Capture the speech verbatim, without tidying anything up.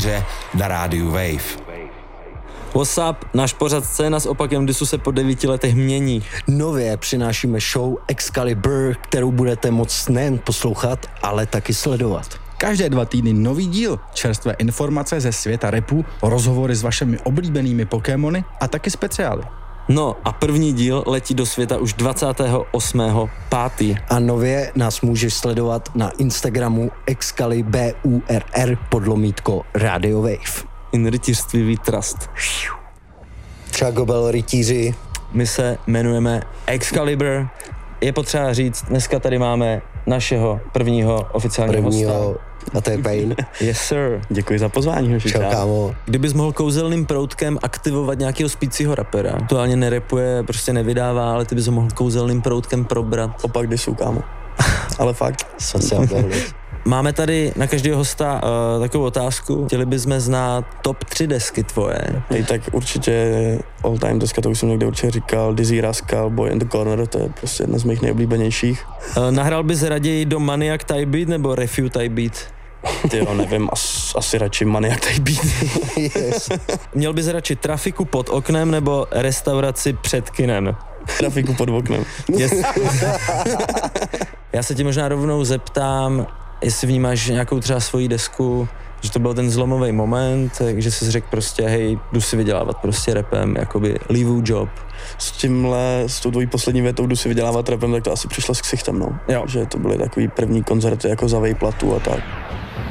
Týře na rádiu Wave. What's up? Náš pořad Scéna s opakem disu se po devíti letech mění. Nově přinášíme show Excalibur, kterou budete moct nejen poslouchat, ale taky sledovat. Každé dva týdny nový díl, čerstvé informace ze světa rapu, rozhovory s vašimi oblíbenými Pokémony a taky speciály. No a první díl letí do světa už dvacátého osmého pátého A nově nás můžeš sledovat na Instagramu Excalibur podlomítko Radio Wave. In rytířství we trust. Čagobel rytíři. My se jmenujeme Excalibur. Je potřeba říct, dneska tady máme našeho prvního oficiálního Prvního, hosta. a to je Pain. Yes sir. Děkuji za pozvání, hoši. Čau, kámo. Kdybys mohl kouzelným proutkem aktivovat nějakého spícího rapera, aktuálně nerapuje, prostě nevydává, ale ty bys ho mohl kouzelným proutkem probrat. Opak disu, kámo. Ale fakt. Jsem se obehli. Máme tady na každého hosta uh, takovou otázku. Chtěli bychom znát top tři desky tvoje. Hej, tak určitě all time deska, to už jsem někde určitě říkal, Dizzy Rascal, Boy in the Corner, to je prostě jedna z mých nejoblíbenějších. Uh, nahrál bys raději do Maniac Type Beat nebo Refute Type Beat? Ty jo, nevím, as, asi radši Maniac Type Beat. Yes. Měl bys radši trafiku pod oknem nebo restauraci před kinem? Trafiku pod oknem. Yes. Já se tě možná rovnou zeptám, jestli vnímáš nějakou třeba svoji desku, že to byl ten zlomový moment, že jsi řekl prostě, hej, jdu si vydělávat prostě rapem, jakoby leave job. S tímhle, s tou tvojí poslední větou, jdu si vydělávat rapem, tak to asi přišlo s ksichtem, no. Jo. Že to byly takový první koncerty jako za vejplatu a tak.